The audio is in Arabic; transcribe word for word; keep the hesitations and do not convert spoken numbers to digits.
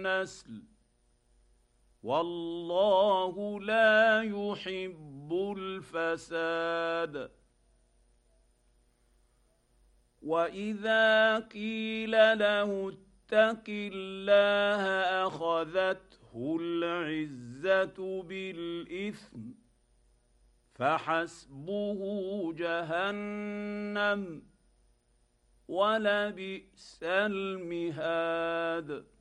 النسل، والله لا يحب الفساد. واذا قيل له اتق الله اخذته العزه بالاثم فحسبه جهنم ولبئس المهاد.